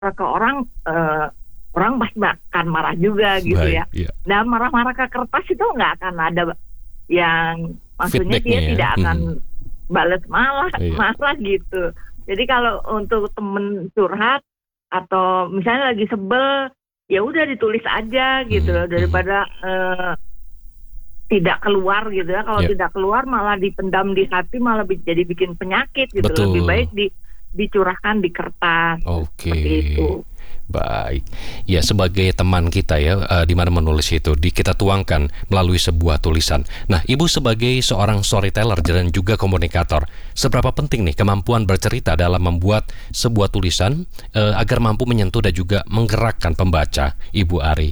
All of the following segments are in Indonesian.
ke orang, orang pasti akan marah juga gitu Baik, ya. iya. Nah, marah-marah ke kertas itu nggak akan ada yang, maksudnya dia Feedback-nya ya. tidak akan balas Iya. marah gitu. Jadi kalau untuk temen curhat atau misalnya lagi sebel, ya udah ditulis aja gitu loh, daripada tidak keluar gitu ya. Kalau Iya. tidak keluar malah dipendam di hati, malah jadi bikin penyakit gitu. Betul. Lebih baik dicurahkan di kertas. Oke. Seperti itu. Baik. Ya, sebagai teman kita ya, di mana menulis itu kita tuangkan melalui sebuah tulisan. Nah, Ibu sebagai seorang storyteller dan juga komunikator, seberapa penting nih kemampuan bercerita dalam membuat sebuah tulisan agar mampu menyentuh dan juga menggerakkan pembaca, Ibu Ari?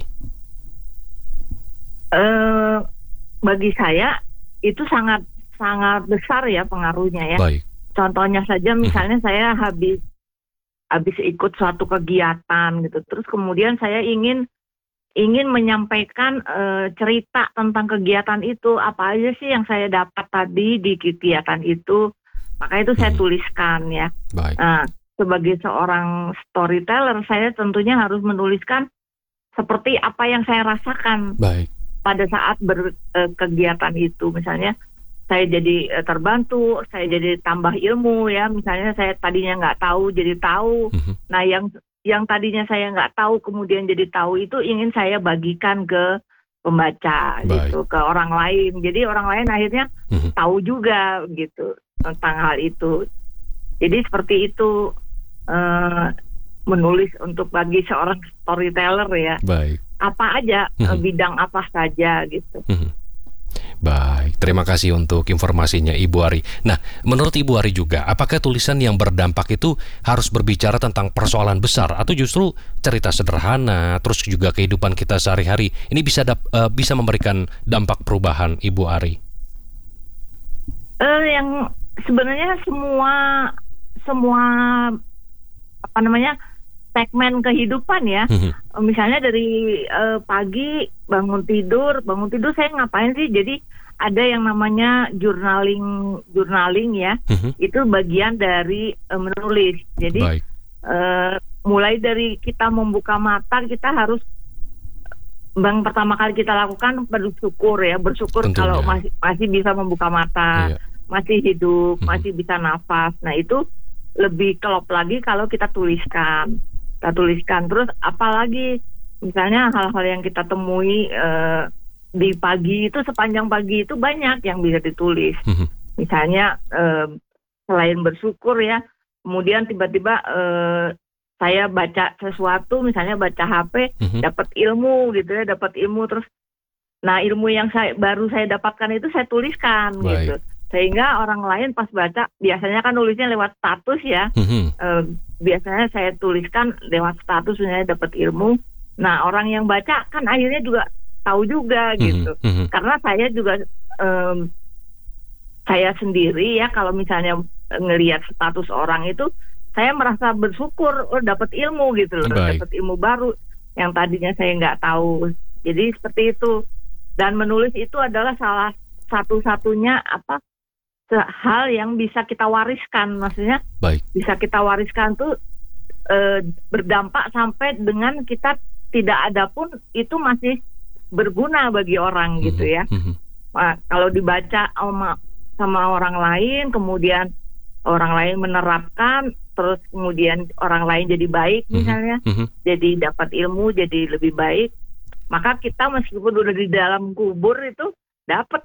Bagi saya itu sangat besar ya pengaruhnya ya. Baik. Contohnya saja misalnya saya habis ikut suatu kegiatan gitu, terus kemudian saya ingin menyampaikan cerita tentang kegiatan itu, apa aja sih yang saya dapat tadi di kegiatan itu, maka itu saya tuliskan ya. Baik. Nah, sebagai seorang storyteller, saya tentunya harus menuliskan seperti apa yang saya rasakan. Baik. Pada saat berkegiatan itu, misalnya saya jadi terbantu, saya jadi tambah ilmu ya. Misalnya saya tadinya nggak tahu jadi tahu. Nah, yang tadinya saya nggak tahu kemudian jadi tahu itu ingin saya bagikan ke pembaca. Baik. Gitu, ke orang lain. Jadi orang lain akhirnya tahu juga gitu tentang hal itu. Jadi seperti itu menulis untuk bagi seorang storyteller ya. Baik. Apa aja, bidang apa saja gitu. Baik, terima kasih untuk informasinya Ibu Ari. Nah, menurut Ibu Ari juga, apakah tulisan yang berdampak itu harus berbicara tentang persoalan besar atau justru cerita sederhana, terus juga kehidupan kita sehari-hari ini bisa memberikan dampak perubahan, Ibu Ari? Yang sebenarnya semua segmen kehidupan ya. Misalnya dari pagi bangun tidur saya ngapain sih? Jadi ada yang namanya journaling ya. Itu bagian dari menulis. Jadi mulai dari kita membuka mata, kita harus pertama kali kita lakukan bersyukur ya. Bersyukur tentunya. Kalau masih bisa membuka mata, masih hidup, masih bisa nafas. Nah, itu lebih kelop lagi kalau kita tuliskan. Terus apalagi misalnya hal-hal yang kita temui di pagi itu, sepanjang pagi itu banyak yang bisa ditulis. Misalnya selain bersyukur ya, kemudian tiba-tiba saya baca sesuatu, misalnya baca HP, dapat ilmu gitu ya, terus nah ilmu yang baru saya dapatkan itu saya tuliskan. Gitu. Sehingga orang lain pas baca, biasanya kan nulisnya lewat status ya. Biasanya saya tuliskan lewat status, misalnya dapat ilmu. Nah, orang yang baca kan akhirnya juga tahu juga gitu. Karena saya juga saya sendiri ya, kalau misalnya ngelihat status orang itu, saya merasa bersyukur dapat ilmu gitu loh, dapat ilmu baru yang tadinya saya nggak tahu. Jadi seperti itu. Dan menulis itu adalah salah satu-satunya hal yang bisa kita wariskan, maksudnya bisa kita wariskan tuh berdampak sampai dengan kita tidak ada pun itu masih berguna bagi orang gitu ya. Nah, kalau dibaca sama orang lain, kemudian orang lain menerapkan, terus kemudian orang lain jadi baik misalnya, jadi dapat ilmu, jadi lebih baik, maka kita meskipun udah di dalam kubur itu dapat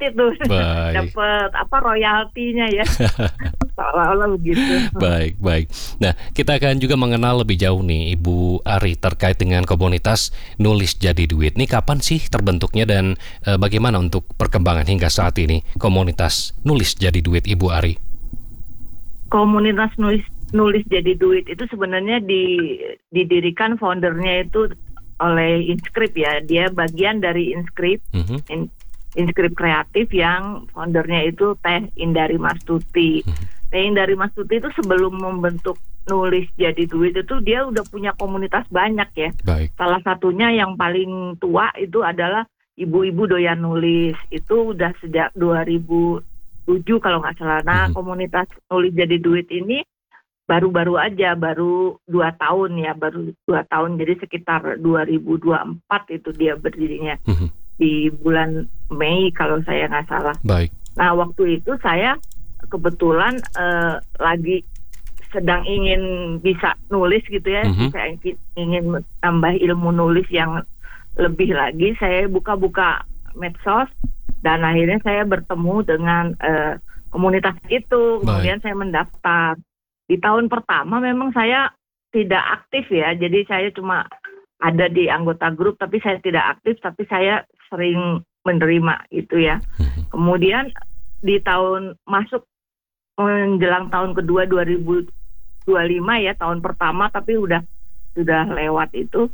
royaltinya ya. Seolah-olah begitu. Baik. Nah, kita akan juga mengenal lebih jauh nih Ibu Ari terkait dengan komunitas Nulis Jadi Duit. Nih kapan sih terbentuknya dan bagaimana untuk perkembangan hingga saat ini komunitas Nulis Jadi Duit, Ibu Ari? Komunitas Nulis Jadi Duit itu sebenarnya didirikan foundernya itu oleh Inscript ya. Dia bagian dari Inscript. Inscript Kreatif yang foundernya itu Teh Indari Mastuti. Teh Indari Mastuti itu sebelum membentuk Nulis Jadi Duit itu dia udah punya komunitas banyak ya. Salah satunya yang paling tua itu adalah Ibu-Ibu Doyan Nulis. Itu udah sejak 2007 kalau nggak salah. Nah, komunitas Nulis Jadi Duit ini baru-baru aja, baru 2 tahun ya, baru 2 tahun. Jadi sekitar 2024 itu dia berdirinya, di bulan Mei kalau saya nggak salah. Baik. Nah waktu itu saya kebetulan lagi sedang ingin bisa nulis gitu ya, saya ingin tambah ilmu nulis yang lebih lagi. Saya buka-buka medsos dan akhirnya saya bertemu dengan komunitas itu. Kemudian saya mendaftar. Di tahun pertama memang saya tidak aktif ya, jadi saya cuma ada di anggota grup tapi saya tidak aktif, tapi saya sering menerima gitu ya. Kemudian di tahun masuk menjelang tahun kedua 2025 ya, tahun pertama tapi sudah lewat itu.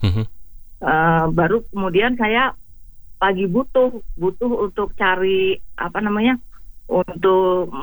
Baru kemudian saya lagi butuh untuk cari untuk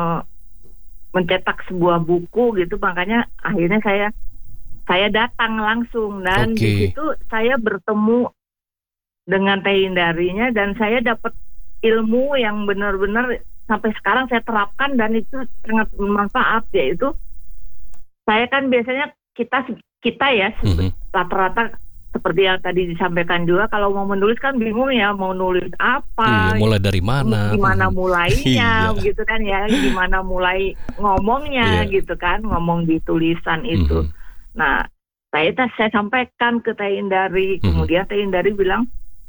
mencetak sebuah buku gitu, makanya akhirnya saya datang langsung dan di situ saya bertemu dengan Teh Hindarinya dan saya dapat ilmu yang benar-benar sampai sekarang saya terapkan dan itu sangat bermanfaat. Yaitu saya kan biasanya kita ya rata-rata seperti yang tadi disampaikan juga, kalau mau menulis kan bingung ya mau nulis apa, mulai dari mana, gimana mulainya gitu kan ya, gimana mulai ngomongnya gitu kan, ngomong di tulisan itu. Nah saya sampaikan ke Teh Hindari, kemudian Teh Hindari bilang,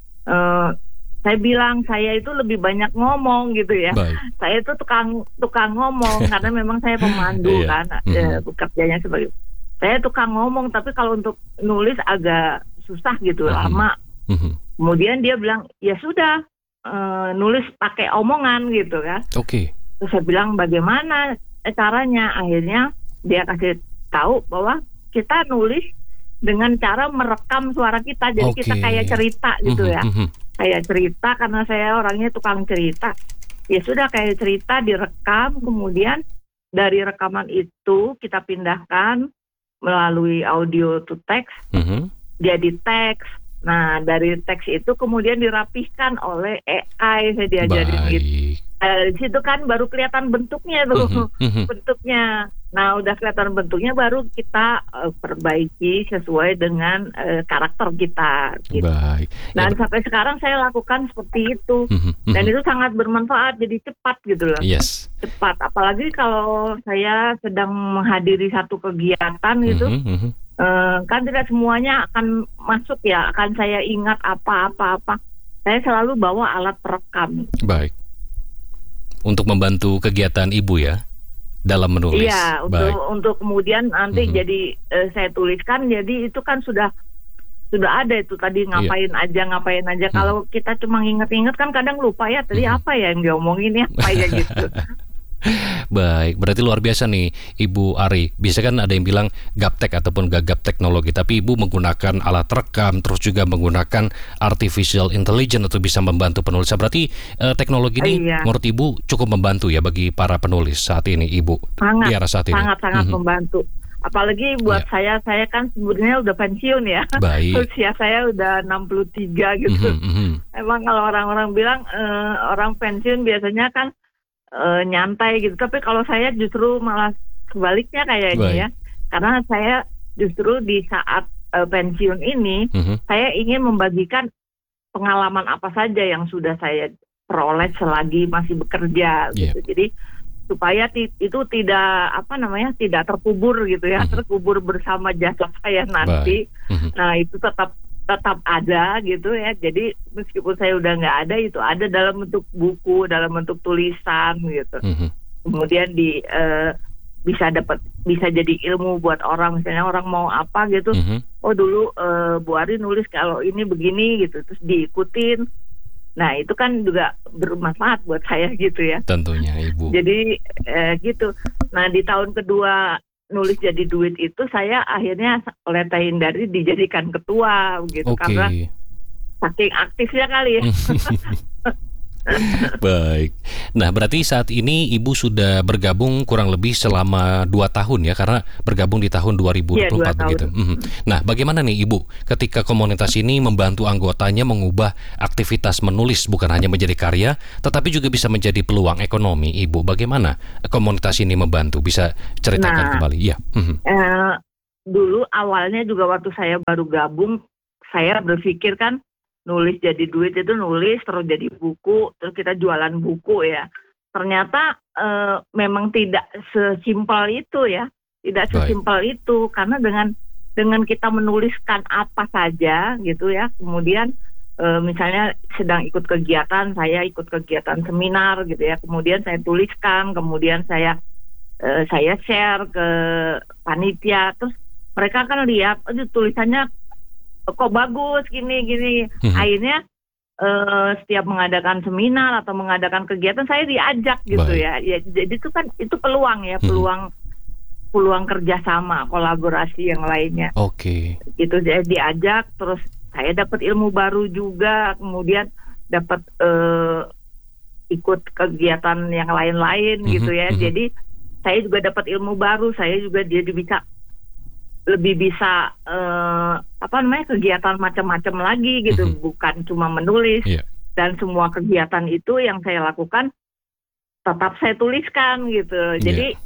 saya bilang saya itu lebih banyak ngomong gitu ya. Saya itu tukang ngomong karena memang saya pemandu kan, bekerjanya sebagai, saya tukang ngomong tapi kalau untuk nulis agak susah gitu, lama. Kemudian dia bilang ya sudah, nulis pakai omongan gitu kan. Terus saya bilang bagaimana caranya? Akhirnya dia kasih tahu bahwa kita nulis dengan cara merekam suara kita, jadi kita kayak cerita gitu ya. Kayak cerita karena saya orangnya tukang cerita. Ya sudah kayak cerita direkam, kemudian dari rekaman itu kita pindahkan melalui audio to text, jadi teks. Nah dari teks itu kemudian dirapihkan oleh AI, saya diajarin gitu. Di situ kan baru kelihatan bentuknya tuh, bentuknya. Nah udah kelihatan bentuknya baru kita perbaiki sesuai dengan karakter kita gitu. Dan sampai sekarang saya lakukan seperti itu. Dan itu sangat bermanfaat, jadi cepat gitu loh. Cepat, apalagi kalau saya sedang menghadiri satu kegiatan gitu, kan tidak semuanya akan masuk ya, akan saya ingat apa-apa. Saya selalu bawa alat perekam. Untuk membantu kegiatan Ibu ya dalam menulis. Iya, untuk kemudian nanti jadi saya tuliskan, jadi itu kan sudah ada itu tadi ngapain aja. Kalau kita cuma inget-inget kan kadang lupa ya tadi apa ya yang diomongin ya, apa ya gitu. Baik, berarti luar biasa nih Ibu Ari. Bisa kan ada yang bilang gaptek ataupun gagap teknologi, tapi Ibu menggunakan alat rekam, terus juga menggunakan artificial intelligence untuk bisa membantu penulisan. Berarti teknologi ini menurut Ibu cukup membantu ya bagi para penulis saat ini, Ibu? Sangat membantu. Apalagi buat saya kan sebenarnya udah pensiun ya. Usia saya udah 63 gitu. Emang kalau orang-orang bilang orang pensiun biasanya kan nyantai gitu, tapi kalau saya justru malah sebaliknya kayaknya ya, karena saya justru di saat pensiun ini saya ingin membagikan pengalaman apa saja yang sudah saya peroleh selagi masih bekerja gitu. Jadi supaya itu tidak tidak terkubur gitu ya, terkubur bersama jasa saya nanti. Nah itu tetap ada gitu ya. Jadi meskipun saya udah nggak ada, itu ada dalam bentuk buku, dalam bentuk tulisan gitu. Kemudian bisa jadi ilmu buat orang, misalnya orang mau apa gitu. Oh dulu Bu Ari nulis kalau ini begini gitu, terus diikutin. Nah itu kan juga bermanfaat buat saya gitu ya. Tentunya Ibu. Jadi gitu. Nah di tahun kedua nulis jadi duit itu saya akhirnya oleh Teh Hindari dijadikan ketua gitu, karena saking aktifnya kali ya. Baik. Nah, berarti saat ini Ibu sudah bergabung kurang lebih selama 2 tahun ya, karena bergabung di tahun 2024 Iya, 2 tahun. begitu. Nah, bagaimana nih Ibu ketika komunitas ini membantu anggotanya mengubah aktivitas menulis bukan hanya menjadi karya, tetapi juga bisa menjadi peluang ekonomi, Ibu? Bagaimana komunitas ini membantu? Bisa ceritakan kembali? Iya. Dulu awalnya juga waktu saya baru gabung, saya berpikir kan nulis jadi duit itu nulis terus jadi buku terus kita jualan buku ya. Ternyata memang tidak sesimpel itu ya, tidak sesimpel itu, karena dengan kita menuliskan apa saja gitu ya, kemudian misalnya sedang ikut kegiatan, saya ikut kegiatan seminar gitu ya, kemudian saya tuliskan, kemudian saya share ke panitia, terus mereka kan lihat, aduh tulisannya kok bagus gini. Akhirnya setiap mengadakan seminar atau mengadakan kegiatan saya diajak gitu ya. Jadi itu kan itu peluang ya, peluang kerjasama, kolaborasi yang lainnya. Oke. Itu saya diajak, terus saya dapat ilmu baru juga, kemudian dapat ikut kegiatan yang lain-lain gitu ya. Jadi saya juga dapat ilmu baru, saya juga jadi lebih bisa kegiatan macam-macam lagi gitu, bukan cuma menulis. Dan semua kegiatan itu yang saya lakukan tetap saya tuliskan gitu. Jadi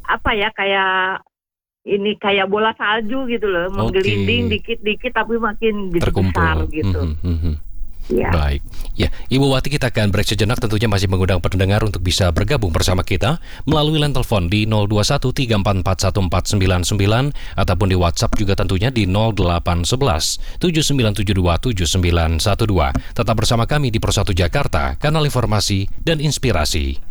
kayak bola salju gitu loh, menggelinding dikit-dikit tapi makin besar gitu. Ya. Baik, ya Ibu Wati, kita akan break sejenak, tentunya masih mengundang pendengar untuk bisa bergabung bersama kita melalui line telepon di 0213441499 ataupun di WhatsApp juga tentunya di 0811 7972 7912. Tetap bersama kami di Persatu Jakarta, kanal informasi dan inspirasi.